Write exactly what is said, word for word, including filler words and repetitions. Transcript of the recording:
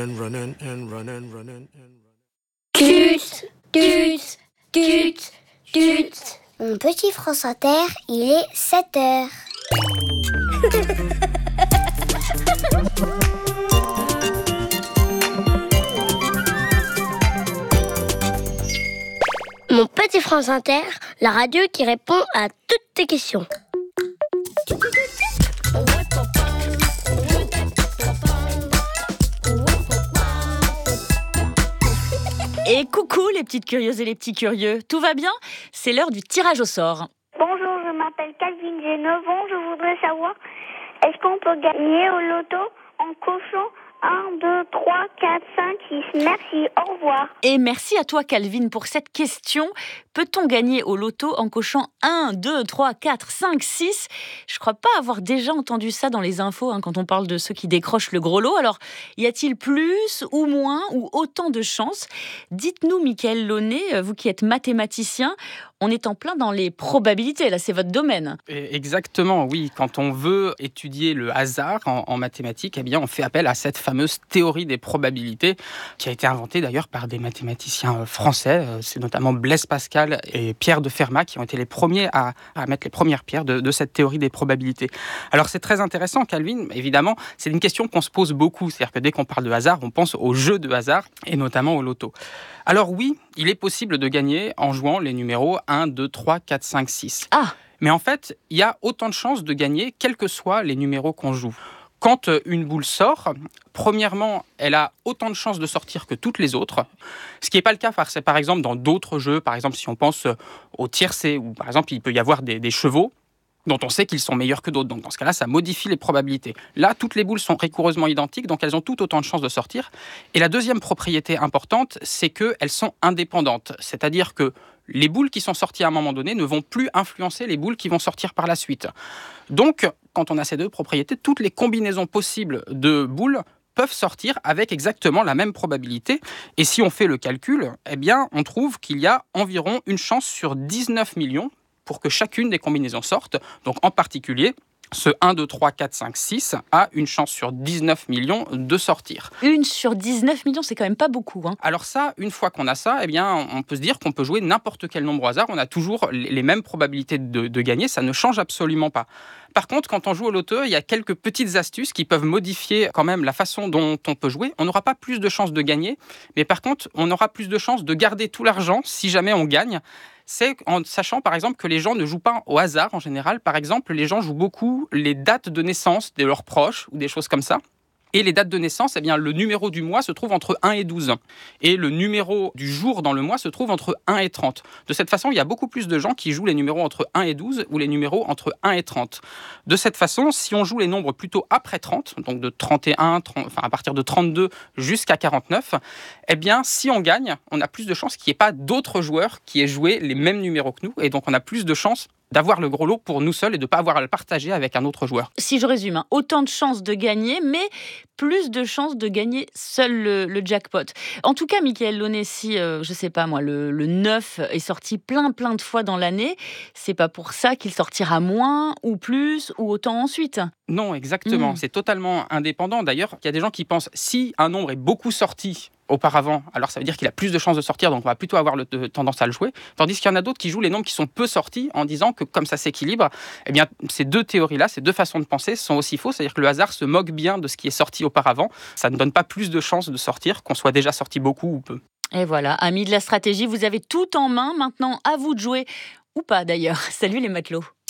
Tut, tut, tut, tut. Mon petit France Inter, il est sept heures. Mon petit France Inter, la radio qui répond à toutes tes questions. Et coucou les petites curieuses et les petits curieux, tout va bien? C'est l'heure du tirage au sort. Bonjour, je m'appelle Calvin, j'ai neuf ans, je voudrais savoir, est-ce qu'on peut gagner au loto en cochant un, deux, trois, quatre, cinq, six. Merci, au revoir. Et merci à toi Calvin pour cette question. Peut-on gagner au loto en cochant un, deux, trois, quatre, cinq, six? Je crois pas avoir déjà entendu ça dans les infos hein, quand on parle de ceux qui décrochent le gros lot. Alors, y a-t-il plus ou moins ou autant de chances? Dites-nous, Mickaël Launay, vous qui êtes mathématicien, on est en plein dans les probabilités, là c'est votre domaine. Exactement, oui. Quand on veut étudier le hasard en, en mathématiques, eh bien on fait appel à cette fameuse théorie des probabilités qui a été inventée d'ailleurs par des mathématiciens français. C'est notamment Blaise Pascal et Pierre de Fermat qui ont été les premiers à, à mettre les premières pierres de, de cette théorie des probabilités. Alors c'est très intéressant, Calvin. Évidemment, c'est une question qu'on se pose beaucoup. C'est-à-dire que dès qu'on parle de hasard, on pense au jeu de hasard et notamment au loto. Alors oui, il est possible de gagner en jouant les numéros un, deux, trois, quatre, cinq, six. Ah. Mais en fait, il y a autant de chances de gagner, quels que soient les numéros qu'on joue. Quand une boule sort, premièrement, elle a autant de chances de sortir que toutes les autres, ce qui n'est pas le cas par exemple dans d'autres jeux. Par exemple, si on pense au tiercé, où par exemple il peut y avoir des, des chevaux, dont on sait qu'ils sont meilleurs que d'autres. Donc dans ce cas-là, ça modifie les probabilités. Là, toutes les boules sont rigoureusement identiques, donc elles ont toutes autant de chances de sortir. Et la deuxième propriété importante, c'est qu'elles sont indépendantes. C'est-à-dire que les boules qui sont sorties à un moment donné ne vont plus influencer les boules qui vont sortir par la suite. Donc, quand on a ces deux propriétés, toutes les combinaisons possibles de boules peuvent sortir avec exactement la même probabilité. Et si on fait le calcul, eh bien, on trouve qu'il y a environ une chance sur dix-neuf millions pour que chacune des combinaisons sorte. Donc en particulier, ce un, deux, trois, quatre, cinq, six a une chance sur dix-neuf millions de sortir. Une sur dix-neuf millions, c'est quand même pas beaucoup. Hein. Alors ça, une fois qu'on a ça, eh bien, on peut se dire qu'on peut jouer n'importe quel nombre au hasard. On a toujours les mêmes probabilités de, de gagner. Ça ne change absolument pas. Par contre, quand on joue au loto, il y a quelques petites astuces qui peuvent modifier quand même la façon dont on peut jouer. On n'aura pas plus de chances de gagner, mais par contre, on aura plus de chances de garder tout l'argent si jamais on gagne. C'est en sachant par exemple que les gens ne jouent pas au hasard en général. Par exemple, les gens jouent beaucoup les dates de naissance de leurs proches ou des choses comme ça. Et les dates de naissance, eh bien, le numéro du mois se trouve entre un et douze. Et le numéro du jour dans le mois se trouve entre un et trente. De cette façon, il y a beaucoup plus de gens qui jouent les numéros entre un et douze ou les numéros entre un et trente. De cette façon, si on joue les nombres plutôt après trente, donc de trente et un, trente, enfin à partir de trente-deux jusqu'à quarante-neuf, eh bien, si on gagne, on a plus de chances qu'il n'y ait pas d'autres joueurs qui aient joué les mêmes numéros que nous. Et donc, on a plus de chances d'avoir le gros lot pour nous seuls et de ne pas avoir à le partager avec un autre joueur. Si je résume, hein, autant de chances de gagner, mais plus de chances de gagner seul le, le jackpot. En tout cas, Mickaël Launay, si, euh, je sais pas moi, le, le neuf est sorti plein plein de fois dans l'année, c'est pas pour ça qu'il sortira moins ou plus ou autant ensuite. Non, exactement. Mmh. C'est totalement indépendant. D'ailleurs, il y a des gens qui pensent si un nombre est beaucoup sorti auparavant, alors ça veut dire qu'il a plus de chances de sortir, donc on va plutôt avoir le, de, tendance à le jouer. Tandis qu'il y en a d'autres qui jouent les nombres qui sont peu sortis en disant que comme ça s'équilibre, eh bien, ces deux théories-là, ces deux façons de penser sont aussi fausses. C'est-à-dire que le hasard se moque bien de ce qui est sorti auparavant. Ça ne donne pas plus de chances de sortir, qu'on soit déjà sorti beaucoup ou peu. Et voilà, amis de la stratégie, vous avez tout en main. Maintenant, à vous de jouer, ou pas d'ailleurs. Salut les matelots.